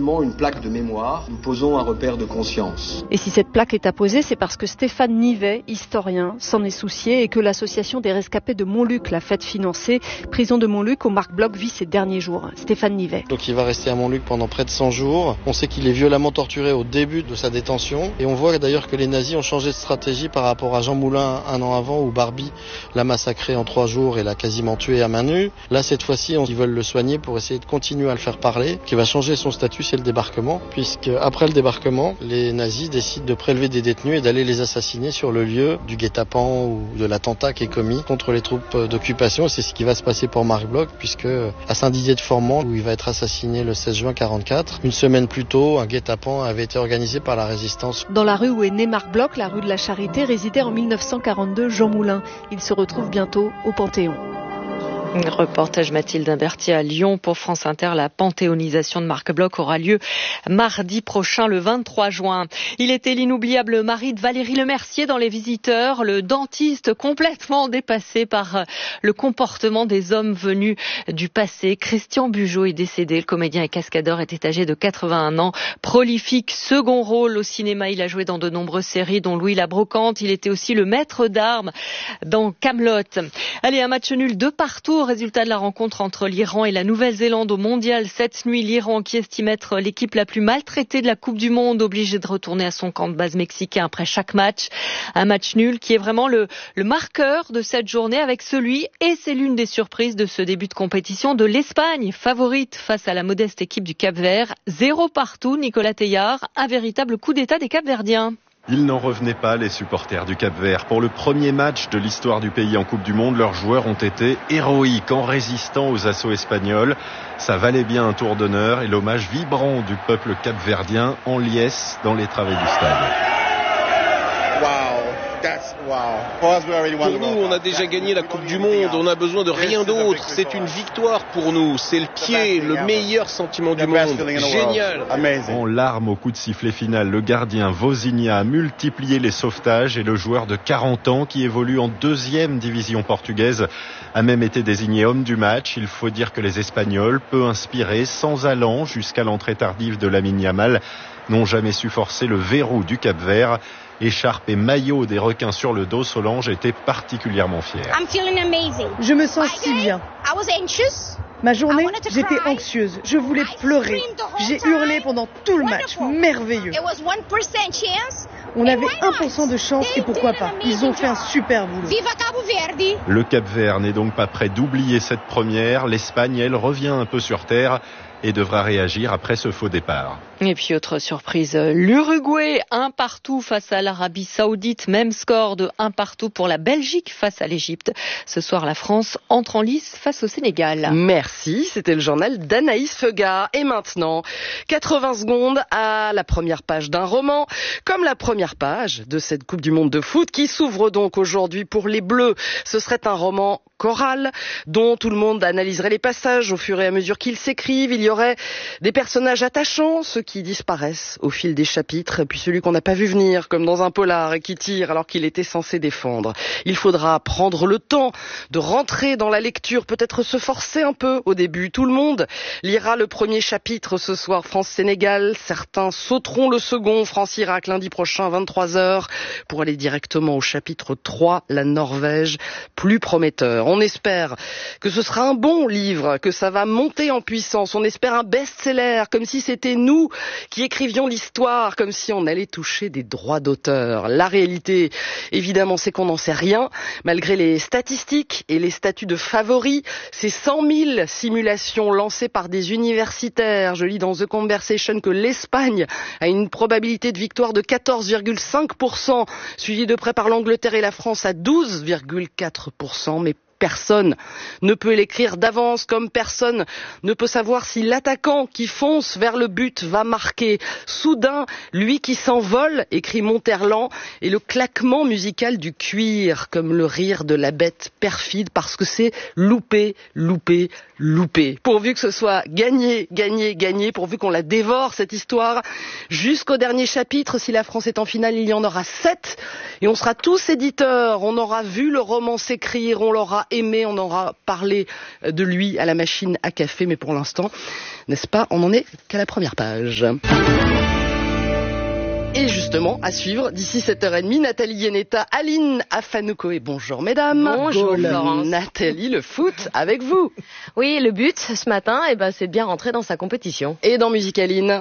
simplement une plaque de mémoire. Nous posons un repère de conscience. Et si cette plaque est apposée, c'est parce que Stéphane Nivet, historien, s'en est soucié et que l'association des rescapés de Montluc l'a fait financer. Prison de Montluc où Marc Bloch vit ses derniers jours. Stéphane Nivet. Donc il va rester à Montluc pendant près de 100 jours. On sait qu'il est violemment torturé au début de sa détention. Et on voit d'ailleurs que les nazis ont changé de stratégie par rapport à Jean Moulin un an avant où Barbie l'a massacré en 3 jours et l'a quasiment tué à main nue. Là cette fois-ci, ils veulent le soigner pour essayer de continuer à le faire parler. Qui va changer son statut, c'est le débarquement. Puisque après le débarquement, les nazis décident de prélever des détenus et d'aller les assassiner sur le lieu du guet-apens ou de l'attentat qui est commis contre les troupes d'occupation. C'est ce qui va se passer pour Marc Bloch puisque à Saint-Didier-de-Formans, où il va être assassiné le 16 juin 1944, une semaine plus tôt, un guet-apens avait été organisé par la résistance. Dans la rue où est né Marc Bloch, la rue de la Charité, résidait en 1942 Jean Moulin. Il se retrouve bientôt au Panthéon. Reportage Mathilde Imbertier à Lyon pour France Inter. La panthéonisation de Marc Bloch aura lieu mardi prochain, le 23 juin. Il était l'inoubliable mari de Valérie Lemercier dans Les Visiteurs, le dentiste complètement dépassé par le comportement des hommes venus du passé. Christian Bugeaud est décédé. Le comédien et cascadeur était âgé de 81 ans. Prolifique second rôle au cinéma, il a joué dans de nombreuses séries, dont Louis la Brocante. Il était aussi le maître d'armes dans Kaamelott. Allez, un match nul de partout. Résultat de la rencontre entre l'Iran et la Nouvelle-Zélande au Mondial cette nuit. L'Iran, qui estime être l'équipe la plus maltraitée de la Coupe du Monde, obligé de retourner à son camp de base mexicain après chaque match. Un match nul qui est vraiment le marqueur de cette journée avec celui, et c'est l'une des surprises de ce début de compétition, de l'Espagne, favorite face à la modeste équipe du Cap-Vert. 0 partout, Nicolas Teilhard, un véritable coup d'état des Cap-Verdiens. Ils n'en revenaient pas, les supporters du Cap-Vert. Pour le premier match de l'histoire du pays en Coupe du Monde, leurs joueurs ont été héroïques en résistant aux assauts espagnols. Ça valait bien un tour d'honneur et l'hommage vibrant du peuple capverdien en liesse dans les travées du stade. Pour nous, on a déjà gagné la Coupe du Monde, on n'a besoin de rien d'autre. C'est une victoire pour nous, c'est le pied, le meilleur sentiment du monde. Génial. En larmes au coup de sifflet final, le gardien Vozinha a multiplié les sauvetages et le joueur de 40 ans qui évolue en 2e division portugaise a même été désigné homme du match. Il faut dire que les Espagnols, peu inspirés, sans allant jusqu'à l'entrée tardive de Lamine Yamal, n'ont jamais su forcer le verrou du Cap-Vert. Écharpe et maillot des requins sur le dos, Solange était particulièrement fière. Je me sens si bien. Ma journée, j'étais anxieuse. Je voulais pleurer. J'ai hurlé pendant tout le match. Merveilleux. On avait 1% de chance et pourquoi pas. Ils ont fait un super boulot. Le Cap-Vert n'est donc pas prêt d'oublier cette première. L'Espagne, elle, revient un peu sur terre et devra réagir après ce faux départ. Et puis autre surprise, l'Uruguay, 1 partout face à l'Arabie Saoudite, même score de 1 partout pour la Belgique face à l'Égypte. Ce soir, la France entre en lice face au Sénégal. Merci, c'était le journal d'Anaïs Feugat. Et maintenant, 80 secondes à la première page d'un roman, comme la première page de cette Coupe du Monde de foot qui s'ouvre donc aujourd'hui pour les Bleus. Ce serait un roman choral dont tout le monde analyserait les passages au fur et à mesure qu'ils s'écrivent. Il y aurait des personnages attachants, ceux qui disparaissent au fil des chapitres, puis celui qu'on n'a pas vu venir, comme dans un polar, et qui tire alors qu'il était censé défendre. Il faudra prendre le temps de rentrer dans la lecture, peut-être se forcer un peu au début. Tout le monde lira le premier chapitre ce soir, France-Sénégal. Certains sauteront le second, France-Irak, lundi prochain, 23h, pour aller directement au chapitre 3, la Norvège, plus prometteur. On espère que ce sera un bon livre, que ça va monter en puissance. On espère un best-seller, comme si c'était nous qui écrivions l'histoire, comme si on allait toucher des droits d'auteur. La réalité, évidemment, c'est qu'on n'en sait rien, malgré les statistiques et les statuts de favoris. Ces 100 000 simulations lancées par des universitaires. Je lis dans The Conversation que l'Espagne a une probabilité de victoire de 14,5%, suivie de près par l'Angleterre et la France à 12,4%, mais personne ne peut l'écrire d'avance, comme personne ne peut savoir si l'attaquant qui fonce vers le but va marquer. Soudain, lui qui s'envole, écrit Monterland, et le claquement musical du cuir, comme le rire de la bête perfide, parce que c'est loupé, loupé, loupé. Pourvu que ce soit gagné, gagné, gagné, pourvu qu'on la dévore, cette histoire, jusqu'au dernier chapitre. Si la France est en finale, il y en aura 7, et on sera tous éditeurs. On aura vu le roman s'écrire, on l'aura aimé, on aura parlé de lui à la machine à café, mais pour l'instant, n'est-ce pas, on n'en est qu'à la première page. Et justement, à suivre, d'ici 7h30, Nathalie Yeneta, Aline Afanoukoé. Bonjour mesdames. Bonjour Florence. Nathalie, le foot avec vous. Oui, le but ce matin, c'est de bien rentrer dans sa compétition. Et dans Musique Aline.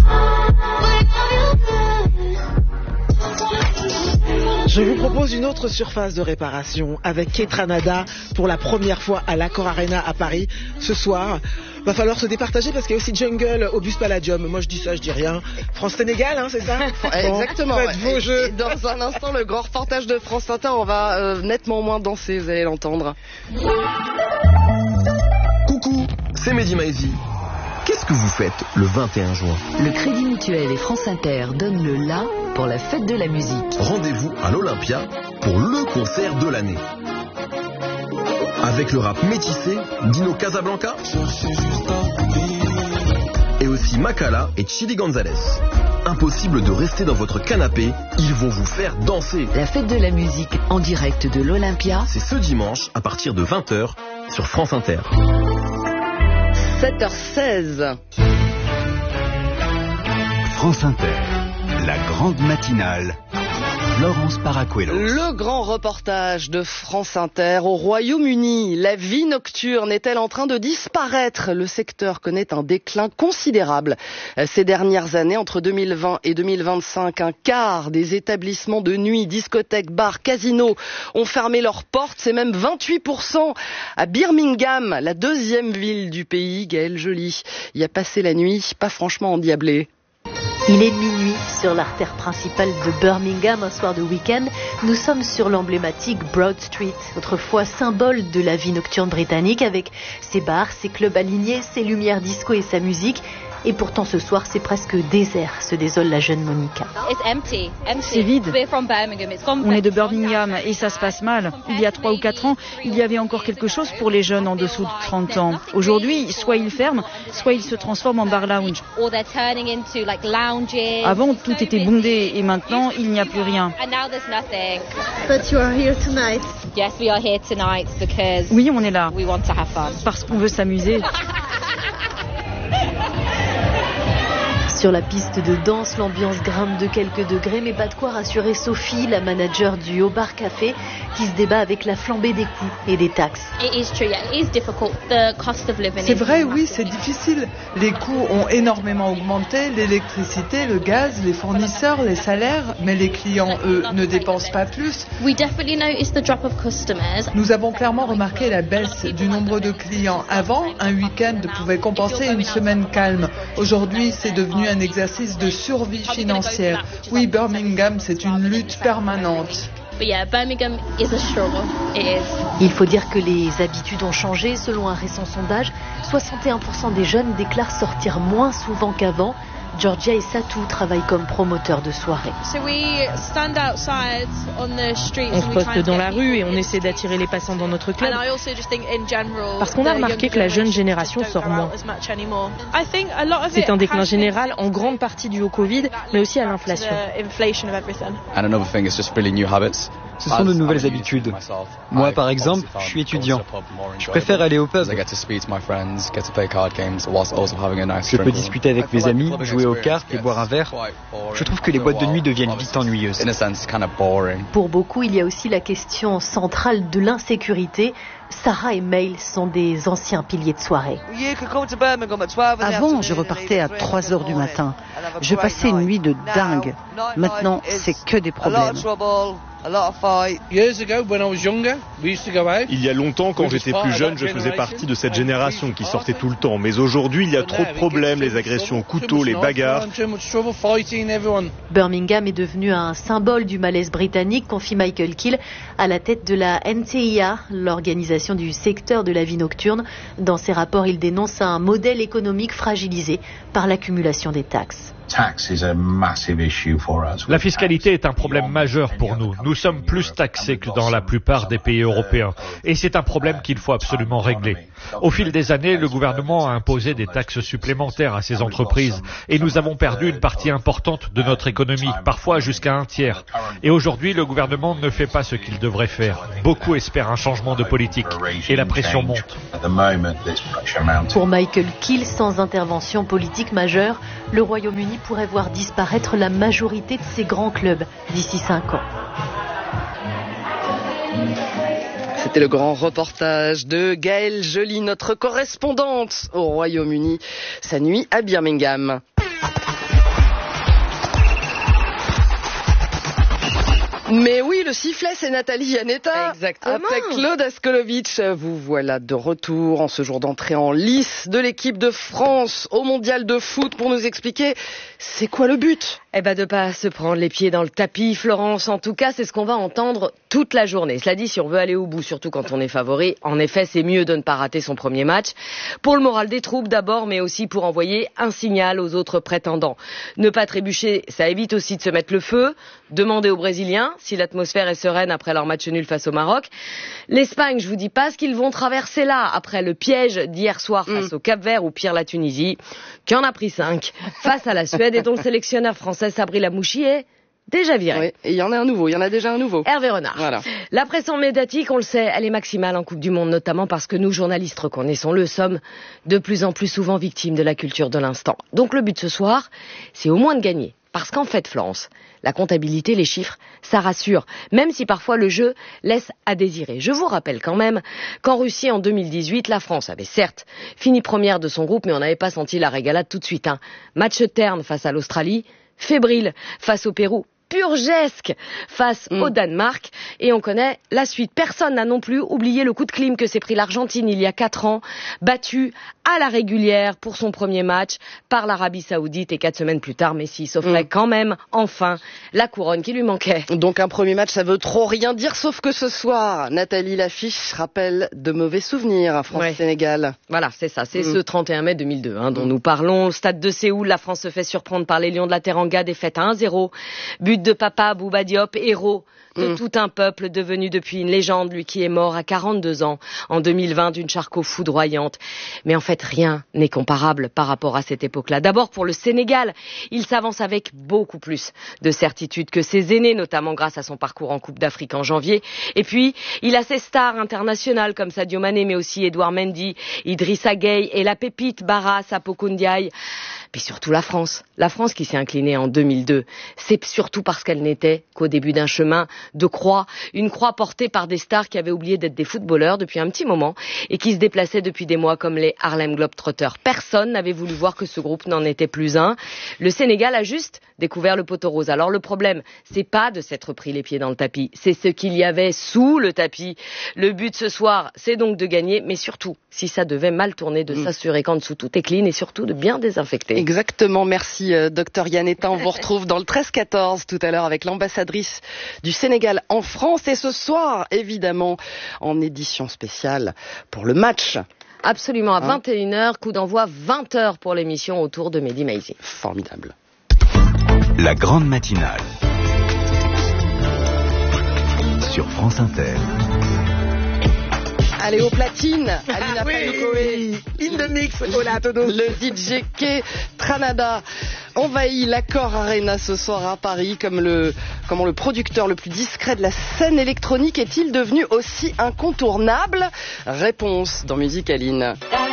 Je vous propose une autre surface de réparation avec Ketranada pour la première fois à l'Accor Arena à Paris. Ce soir, va falloir se départager parce qu'il y a aussi Jungle au Bus Palladium. Moi je dis ça, je dis rien. France-Sénégal, hein, c'est ça? Exactement. Faites vos jeux. Et dans un instant, le grand reportage de France Inter, on va nettement moins danser, vous allez l'entendre. Coucou, c'est Mehdi Maizi. Qu'est-ce que vous faites le 21 juin? Le Crédit Mutuel et France Inter donnent le la pour la fête de la musique. Rendez-vous à l'Olympia pour le concert de l'année. Avec le rap métissé Dino Casablanca et aussi Makala et Chidi Gonzalez. Impossible de rester dans votre canapé, ils vont vous faire danser. La fête de la musique en direct de l'Olympia, c'est ce dimanche à partir de 20h sur France Inter. 7h16. France Inter, la grande matinale. Florence Paracuelos. Le grand reportage de France Inter au Royaume-Uni. La vie nocturne est-elle en train de disparaître? Le secteur connaît un déclin considérable. Ces dernières années, entre 2020 et 2025, un quart des établissements de nuit, discothèques, bars, casinos ont fermé leurs portes. C'est même 28% à Birmingham, la deuxième ville du pays. Gaëlle Joly y a passé la nuit, pas franchement endiablée. Il est minuit sur l'artère principale de Birmingham, un soir de week-end. Nous sommes sur l'emblématique Broad Street, autrefois symbole de la vie nocturne britannique, avec ses bars, ses clubs alignés, ses lumières disco et sa musique. Et pourtant ce soir c'est presque désert, se désole la jeune Monica. C'est vide. On est de Birmingham et ça se passe mal. Il y a 3 ou 4 ans, il y avait encore quelque chose pour les jeunes en dessous de 30 ans. Aujourd'hui, soit ils ferment, soit ils se transforment en bar lounge. Avant, tout était bondé et maintenant, il n'y a plus rien. Oui, on est là. Parce qu'on veut s'amuser. Sur la piste de danse, l'ambiance grimpe de quelques degrés, mais pas de quoi rassurer Sophie, la manager du Au Bar Café, qui se débat avec la flambée des coûts et des taxes. C'est vrai, oui, c'est difficile. Les coûts ont énormément augmenté, l'électricité, le gaz, les fournisseurs, les salaires, mais les clients, eux, ne dépensent pas plus. Nous avons clairement remarqué la baisse du nombre de clients. Avant, un week-end pouvait compenser une semaine calme. Aujourd'hui, c'est devenu un exercice de survie financière. Oui, Birmingham, c'est une lutte permanente. Il faut dire que les habitudes ont changé. Selon un récent sondage, 61% des jeunes déclarent sortir moins souvent qu'avant. Georgia et Satou travaillent comme promoteurs de soirées. On se poste dans la rue et on essaie d'attirer les passants dans notre club. Parce qu'on a remarqué que la jeune génération sort moins. C'est un déclin général en grande partie dû au Covid, mais aussi à l'inflation. Ce sont de nouvelles habitudes. Moi, par exemple, je suis étudiant. Je préfère aller au pub. Je peux discuter avec mes amis, jouer aux cartes et boire un verre. Je trouve que les boîtes de nuit deviennent vite ennuyeuses. Pour beaucoup, il y a aussi la question centrale de l'insécurité. Sarah et Mail sont des anciens piliers de soirée. Avant, je repartais à 3h du matin. Je passais une nuit de dingue. Maintenant, c'est que des problèmes. Il y a longtemps, quand j'étais plus jeune, je faisais partie de cette génération qui sortait tout le temps. Mais aujourd'hui, il y a trop de problèmes, les agressions au couteau, les bagarres. Birmingham est devenu un symbole du malaise britannique, confie Michael Kill, à la tête de la NCIA, l'organisation du secteur de la vie nocturne. Dans ses rapports, il dénonce un modèle économique fragilisé par l'accumulation des taxes. La fiscalité est un problème majeur pour nous. Nous sommes plus taxés que dans la plupart des pays européens. Et c'est un problème qu'il faut absolument régler. Au fil des années, le gouvernement a imposé des taxes supplémentaires à ces entreprises. Et nous avons perdu une partie importante de notre économie, parfois jusqu'à 1/3. Et aujourd'hui, le gouvernement ne fait pas ce qu'il devrait faire. Beaucoup espèrent un changement de politique. Et la pression monte. Pour Michael Keel, sans intervention politique majeure, le Royaume-Uni pourrait voir disparaître la majorité de ses grands clubs d'ici 5 ans. C'était le grand reportage de Gaëlle Joly, notre correspondante au Royaume-Uni, sa nuit à Birmingham. Mais oui, le sifflet, c'est Nathalie Iannetta. Exactement. Après Claude Askolovitch, vous voilà de retour en ce jour d'entrée en lice de l'équipe de France au Mondial de foot pour nous expliquer c'est quoi le but. Eh ben, de pas se prendre les pieds dans le tapis, Florence. En tout cas, c'est ce qu'on va entendre toute la journée. Cela dit, si on veut aller au bout, surtout quand on est favori, en effet, c'est mieux de ne pas rater son premier match. Pour le moral des troupes d'abord, mais aussi pour envoyer un signal aux autres prétendants. Ne pas trébucher, ça évite aussi de se mettre le feu. Demander aux Brésiliens si l'atmosphère est sereine après leur match nul face au Maroc. L'Espagne, je vous dis pas ce qu'ils vont traverser là, après le piège d'hier soir face au Cap-Vert ou pire la Tunisie, qui en a pris 5 face à la Suède et dont le sélectionneur français Sabri Lamouchi est déjà viré. Oui, et il y en a déjà un nouveau. Hervé Renard. Voilà. La pression médiatique, on le sait, elle est maximale en Coupe du Monde, notamment parce que nous, journalistes, reconnaissons-le, sommes de plus en plus souvent victimes de la culture de l'instant. Donc le but ce soir, c'est au moins de gagner. Parce qu'en fait, Florence, la comptabilité, les chiffres, ça rassure, même si parfois le jeu laisse à désirer. Je vous rappelle quand même qu'en Russie, en 2018, la France avait certes fini première de son groupe, mais on n'avait pas senti la régalade tout de suite. Match terne face à l'Australie, fébrile face au Pérou, purgesque face au Danemark, et on connaît la suite. Personne n'a non plus oublié le coup de clim que s'est pris l'Argentine il y a 4 ans, battue à la régulière pour son premier match par l'Arabie Saoudite, et 4 semaines plus tard, Messi s'offrait quand même enfin la couronne qui lui manquait. Donc un premier match, ça veut trop rien dire, sauf que ce soir, Nathalie, l'affiche rappelle de mauvais souvenirs à France-Sénégal. Voilà, c'est ça, c'est ce 31 mai 2002 dont nous parlons. Au stade de Séoul, la France se fait surprendre par les Lions de la Teranga, défaite à 1-0. But de Papa Bouba Diop, héros de tout un peuple devenu depuis une légende, lui qui est mort à 42 ans en 2020 d'une Charcot foudroyante. Mais en fait, rien n'est comparable par rapport à cette époque-là. D'abord pour le Sénégal, il s'avance avec beaucoup plus de certitude que ses aînés, notamment grâce à son parcours en Coupe d'Afrique en janvier. Et puis, il a ses stars internationales comme Sadio Mané, mais aussi Edouard Mendy, Idrissa Gueye et la pépite Bara Sapoko Ndiaye. Puis surtout la France qui s'est inclinée en 2002. C'est surtout parce qu'elle n'était qu'au début d'un chemin de croix, une croix portée par des stars qui avaient oublié d'être des footballeurs depuis un petit moment et qui se déplaçaient depuis des mois comme les Harlem Globetrotters. Personne n'avait voulu voir que ce groupe n'en était plus un. Le Sénégal a juste découvert le poteau rose. Alors le problème, c'est pas de s'être pris les pieds dans le tapis, c'est ce qu'il y avait sous le tapis. Le but ce soir, c'est donc de gagner, mais surtout, si ça devait mal tourner, de s'assurer qu'en dessous tout est clean et surtout de bien désinfecter. Exactement, merci Dr Iannetta. On vous retrouve dans le 13-14 tout à l'heure avec l'ambassadrice du Sénégal en France, et ce soir, évidemment, en édition spéciale pour le match. Absolument, à 21h, coup d'envoi 20h pour l'émission autour de Mehdi Maizi. Formidable. La grande matinale sur France Inter. Allez, aux platines, Alina Panukoé, in the mix, hola a todos. Le DJ Ketranada envahit l'Accor Arena ce soir à Paris. Comment le producteur le plus discret de la scène électronique est-il devenu aussi incontournable? Réponse dans Musique Aline.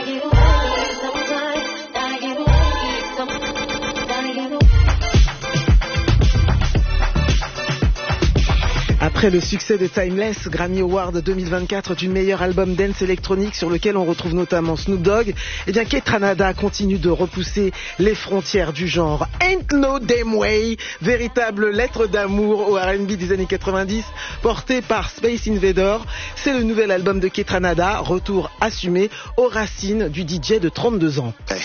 Après le succès de Timeless, Grammy Award 2024 du meilleur album dance électronique sur lequel on retrouve notamment Snoop Dogg, eh bien Ketranada continue de repousser les frontières du genre. Ain't No Damn Way, véritable lettre d'amour au R&B des années 90, porté par Space Invader. C'est le nouvel album de Ketranada, retour assumé aux racines du DJ de 32 ans.